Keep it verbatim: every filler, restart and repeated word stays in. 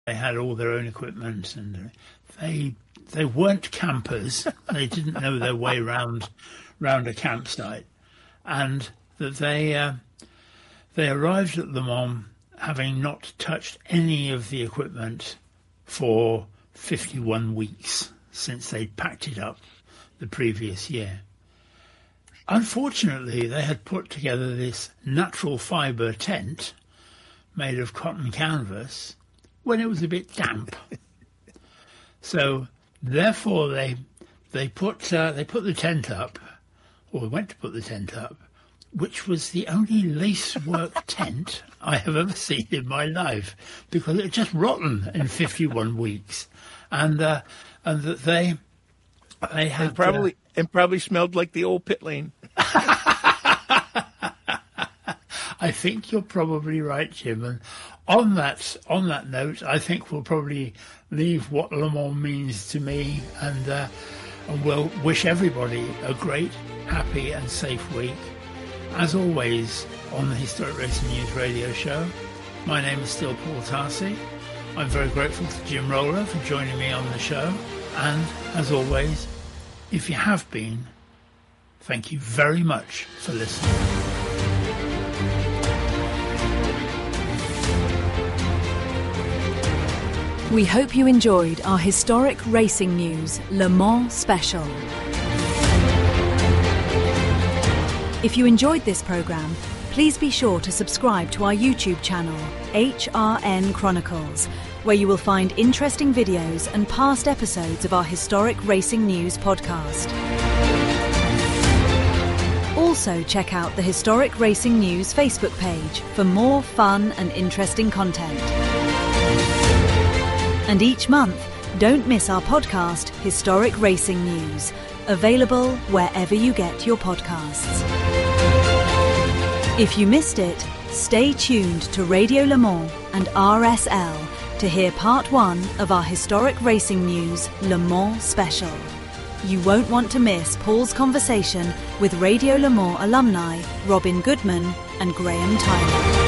They had all their own equipment, and they they weren't campers. They didn't know their way round round a campsite, and that they uh, they arrived at Le Mans having not touched any of the equipment for fifty-one weeks since they'd packed it up the previous year. Unfortunately, they had put together this natural fibre tent made of cotton canvas when it was a bit damp. So therefore they they put uh, they put the tent up, or went to put the tent up, which was the only lacework tent I have ever seen in my life, because it was just rotten in fifty-one weeks, and uh, and that they they had and probably uh, and probably smelled like the old pit lane. I think you're probably right, Jim. And on that on that note, I think we'll probably leave what Le Mans means to me, and uh, and we'll wish everybody a great, happy, and safe week. As always, on the Historic Racing News radio show, my name is still Paul Tarsi. I'm very grateful to Jim Roller for joining me on the show, and as always, if you have been, thank you very much for listening. We hope you enjoyed our Historic Racing News Le Mans special. If you enjoyed this programme, please be sure to subscribe to our YouTube channel, H R N Chronicles, where you will find interesting videos and past episodes of our Historic Racing News podcast. Also check out the Historic Racing News Facebook page for more fun and interesting content. And each month, don't miss our podcast, Historic Racing News, available wherever you get your podcasts. If you missed it, stay tuned to Radio Le Mans and R S L to hear part one of our Historic Racing News Le Mans special. You won't want to miss Paul's conversation with Radio Le Mans alumni Robin Goodman and Graham Tyler.